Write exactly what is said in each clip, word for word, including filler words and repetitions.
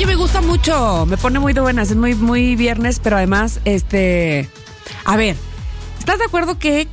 Oye, me gusta mucho, me pone muy de buenas, es muy, muy viernes, pero además, este, a ver, ¿estás de acuerdo que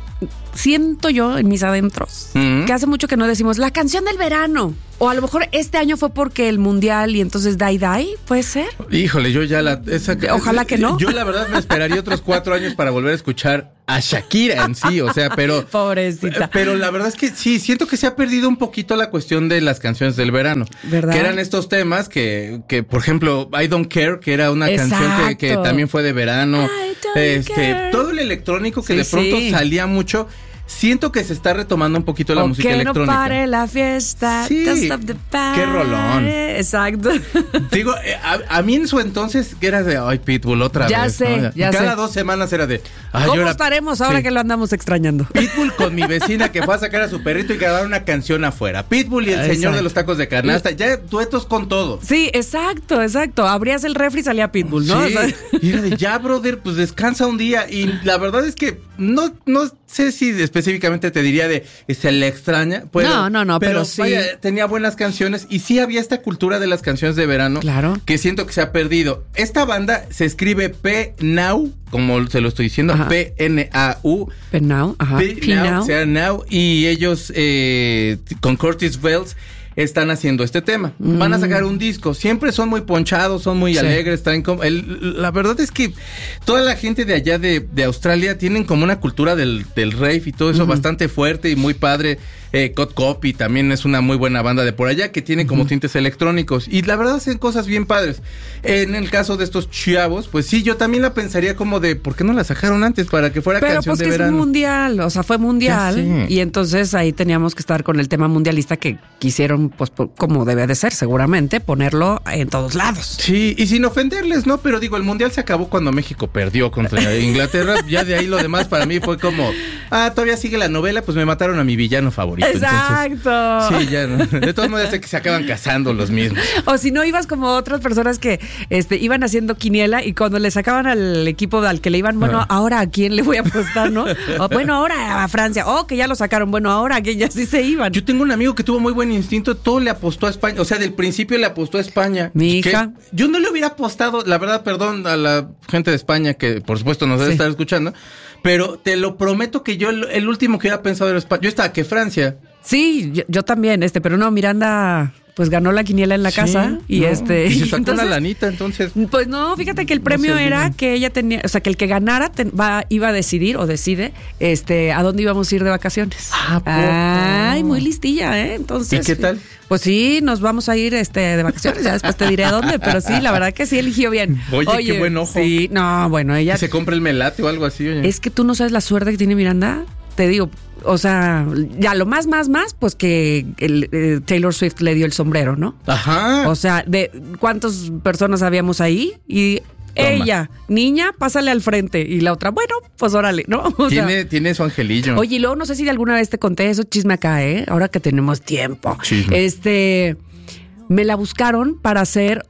siento yo en mis adentros mm-hmm. que hace mucho que no decimos la canción del verano? O a lo mejor este año fue porque el mundial y entonces Die Die, ¿puede ser? Híjole, yo ya la... Esa, Ojalá que no. Yo la verdad me esperaría otros cuatro años para volver a escuchar a Shakira en sí, o sea, pero... Pobrecita. Pero la verdad es que sí, siento que se ha perdido un poquito la cuestión de las canciones del verano. ¿Verdad? Que eran estos temas que, que por ejemplo, I Don't Care, que era una Exacto. canción que, que también fue de verano. Este, care. Todo el electrónico que sí, de pronto sí. salía mucho... Siento que se está retomando un poquito la o música que electrónica. No pare la fiesta. Sí. Stop the party. Qué rolón. Exacto. Digo, a, a mí en su entonces era de, ay, Pitbull, otra ya vez. Sé, ¿no? ya Cada sé. dos semanas era de, ay, ¿cómo era, estaremos ahora sí. que lo andamos extrañando? Pitbull con mi vecina que fue a sacar a su perrito y grabar una canción afuera. Pitbull y el exacto. señor de los tacos de canasta. Ya duetos con todo. Sí, exacto, exacto. Abrías el refri y salía Pitbull, ¿no? Sí. O sea, y era de, ya, brother, pues descansa un día. Y la verdad es que no, no sé si específicamente te diría de se le extraña. Pero, no, no, no, pero, pero sí. Vaya, tenía buenas canciones y sí había esta cultura de las canciones de verano. Claro. Que siento que se ha perdido. Esta banda se escribe P-Now, como se lo estoy diciendo, P N A U. P-Now, ajá. P-Now, o sea, Now. Y ellos eh, con Curtis Wells están haciendo este tema. Mm. Van a sacar un disco. Siempre son muy ponchados, son muy sí. alegres. Están como, el, la verdad es que toda la gente de allá de, de Australia tienen como una cultura del, del rave y todo eso uh-huh. bastante fuerte y muy padre. Eh, Cod Copy también es una muy buena banda de por allá que tiene como uh-huh. tintes electrónicos. Y la verdad hacen cosas bien padres. En el caso de estos chavos, pues sí, yo también la pensaría como de ¿por qué no la sacaron antes para que fuera Pero canción pues de que verano? Es mundial, o sea, fue mundial. Sí. Y entonces ahí teníamos que estar con el tema mundialista que quisieron, pues como debe de ser, seguramente, ponerlo en todos lados. Sí, y sin ofenderles, ¿no? Pero digo, el mundial se acabó cuando México perdió contra Inglaterra. Ya de ahí lo demás para mí fue como, ah, todavía sigue la novela, pues me mataron a mi villano favorito. Exacto. Entonces, sí, ya no. De todos modos, ya sé que se acaban casando los mismos. O si no, ibas como otras personas que este, iban haciendo quiniela y cuando le sacaban al equipo al que le iban, bueno, ahora a quién le voy a apostar, ¿no? O, bueno, ahora a Francia. Oh, que ya lo sacaron. Bueno, ahora que ya sí se iban. Yo tengo un amigo que tuvo muy buen instinto, todo le apostó a España. O sea, del principio le apostó a España. Mi hija. Yo no le hubiera apostado, la verdad, perdón a la gente de España que por supuesto nos debe sí. estar escuchando, pero te lo prometo que yo el, el último que hubiera pensado era España. Yo estaba que Francia. Sí, yo, yo también, este, pero no, Miranda pues ganó la quiniela en la sí, casa y no, este y se sacó entonces, una lanita, entonces. Pues no, fíjate que el premio no era que ella tenía, o sea, que el que ganara ten, va, iba a decidir o decide este a dónde íbamos a ir de vacaciones. Ah, Ay, muy listilla, ¿eh? Entonces. ¿Y qué tal? Pues sí, nos vamos a ir este de vacaciones, ya después te diré a dónde, pero sí, la verdad que sí eligió bien. Oye, Oye qué buen ojo. Sí, no, bueno, ella. ¿Se compra el melate o algo así, oye? Es que tú no sabes la suerte que tiene Miranda. Te digo, o sea, ya lo más, más, más, pues que el, eh, Taylor Swift le dio el sombrero, ¿no? Ajá. O sea, de cuántas personas habíamos ahí y Toma. Ella, niña, pásale al frente. Y la otra, bueno, pues órale, ¿no? O tiene, sea, tiene su angelillo. Oye, y luego no sé si de alguna vez te conté eso, chisme acá, ¿eh? Ahora que tenemos tiempo. Chisme. Este, me la buscaron para hacer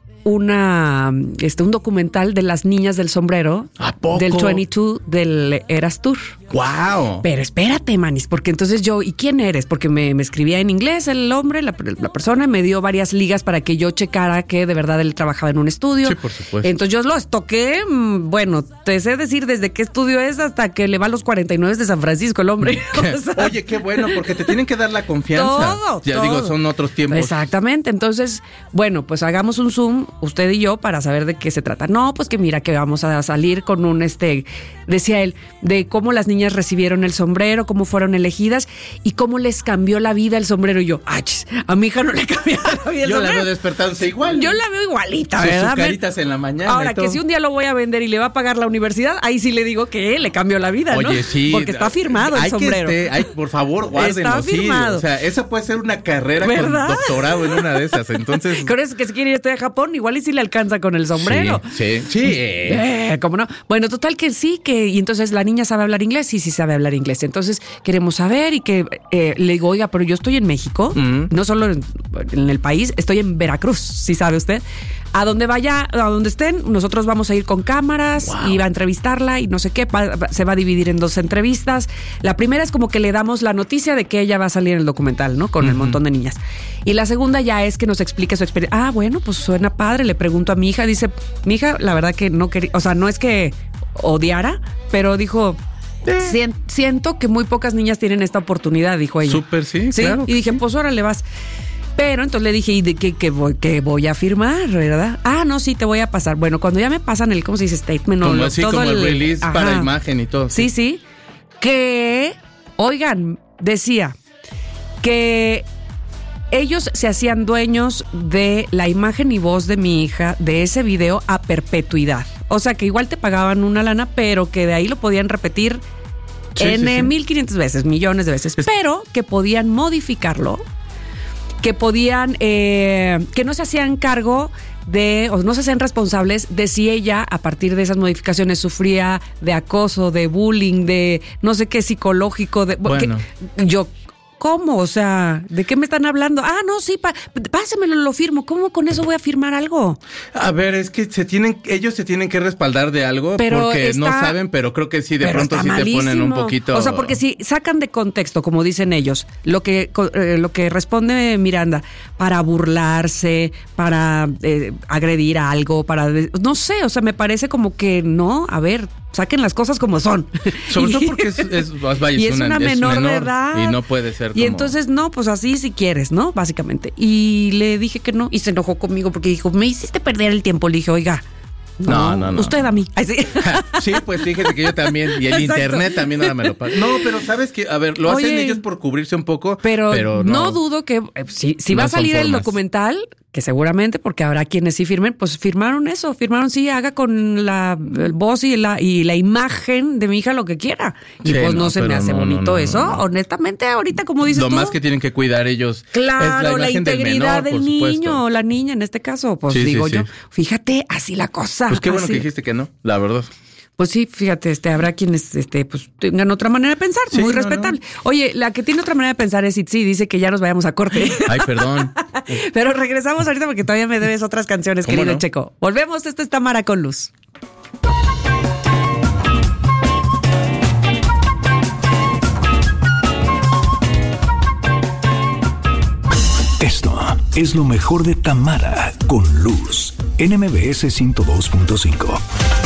una este un documental de las niñas del sombrero. ¿A poco? Del veintidós del Eras Tour. ¡Wow! Pero espérate, manis, porque entonces yo, ¿y quién eres? Porque me, me escribía en inglés el hombre, la, la persona, me dio varias ligas para que yo checara que de verdad él trabajaba en un estudio. Sí, por supuesto. Entonces yo lo estoqué, bueno, te sé decir desde qué estudio es hasta que le va a los cuarenta y nueve de San Francisco el hombre. O sea, oye, qué bueno, porque te tienen que dar la confianza. Todo, Ya todo. digo, son otros tiempos. Exactamente, entonces, bueno, pues hagamos un Zoom, usted y yo, para saber de qué se trata. No, pues que mira que vamos a salir con un, este, decía él, de cómo las niñas recibieron el sombrero, cómo fueron elegidas y cómo les cambió la vida el sombrero. Y yo, ¡ay! A mi hija no le cambió la vida el yo sombrero. la veo despertándose igual. Yo la veo igualita, sus, ¿verdad? Sus caritas en la mañana. Ahora, que si un día lo voy a vender y le va a pagar la universidad, ahí sí le digo que le cambió la vida, Oye, ¿no? sí. Porque está firmado el hay sombrero. Que esté, hay, por favor, guárdenlo. Está firmado. Sí, o sea, esa puede ser una carrera ¿verdad? Con doctorado en una de esas. Entonces. Con eso que si quiere ir a Japón, igual y si le alcanza con el sombrero. Sí, sí. sí. Eh, ¿Cómo no? Bueno, total que sí, que y entonces la niña sabe hablar inglés, sí, sí sabe hablar inglés. Entonces queremos saber y que eh, le digo, oiga, pero yo estoy en México, mm. no solo en, en el país, estoy en Veracruz, ¿sí sabe usted? A donde vaya, a donde estén, nosotros vamos a ir con cámaras wow. y va a entrevistarla y no sé qué, pa, se va a dividir en dos entrevistas. La primera es como que le damos la noticia de que ella va a salir en el documental, ¿no? Con uh-huh. el montón de niñas. Y la segunda ya es que nos explique su experiencia. Ah, bueno, pues suena padre. madre, le pregunto a mi hija, dice, mi hija, la verdad que no quería, o sea, no es que odiara, pero dijo, eh. siento que muy pocas niñas tienen esta oportunidad, dijo ella. Súper, sí, sí, claro. Y dije, pues órale, vas. Pero entonces le dije, ¿y de qué, qué, voy, qué voy a firmar, verdad? Ah, no, sí, te voy a pasar. Bueno, cuando ya me pasan el, ¿cómo se dice? Statement. Como o así, todo como el, el release ajá. para imagen y todo. Sí, sí. sí. Que, oigan, decía que ellos se hacían dueños de la imagen y voz de mi hija, de ese video, a perpetuidad. O sea, que igual te pagaban una lana, pero que de ahí lo podían repetir sí, en sí, sí. mil quinientas veces, millones de veces. Es... Pero que podían modificarlo, que podían, eh, que no se hacían cargo de, o no se hacían responsables de si ella, a partir de esas modificaciones, sufría de acoso, de bullying, de no sé qué psicológico, de bueno. que, yo... ¿Cómo? O sea, ¿de qué me están hablando? Ah, no, sí, pa, pásemelo, lo firmo. ¿Cómo con eso voy a firmar algo? A ver, es que se tienen, ellos se tienen que respaldar de algo pero porque está, no saben, pero creo que sí, de pronto sí malísimo. Te ponen un poquito. O sea, porque si sacan de contexto, como dicen ellos, lo que, eh, lo que responde Miranda, para burlarse, para eh, agredir a algo, para, no sé, o sea, me parece como que no, a ver, saquen las cosas como son. Sobre todo porque es, es, vaya, y es, es una, una es menor, menor de edad. Y no puede ser Y como... entonces, no, pues así si quieres, ¿no? Básicamente. Y le dije que no, y se enojó conmigo porque dijo, me hiciste perder el tiempo. Le dije, oiga, no, no, no, no. Usted a mí. Ay, sí. sí, pues fíjate que yo también, y el Exacto. internet también ahora me lo pasa. No, pero sabes que, a ver, lo Oye, hacen ellos por cubrirse un poco, pero, pero no, no dudo que, eh, si, si no va a salir el documental, que seguramente, porque habrá quienes sí firmen, pues firmaron eso, firmaron sí, haga con la el voz y la y la imagen de mi hija lo que quiera. Y sí, pues no, no se me hace no, bonito no, no, eso. No, no. Honestamente, ahorita, como dices lo tú. Lo más que tienen que cuidar ellos claro, es la, la integridad del, menor, del niño, o la niña en este caso. Pues sí, digo sí, yo, sí. fíjate, así la cosa. Pues qué bueno así. que dijiste que no, la verdad. Pues sí, fíjate, este, habrá quienes este, pues, tengan otra manera de pensar, sí, muy no, respetable. No. Oye, la que tiene otra manera de pensar es Itzi, dice que ya nos vayamos a corte. Ay, perdón. Pero regresamos ahorita porque todavía me debes otras canciones, querido no? Checo. Volvemos, esto es Tamara con Luz. Esto es lo mejor de Tamara con Luz en M B S ciento dos punto cinco.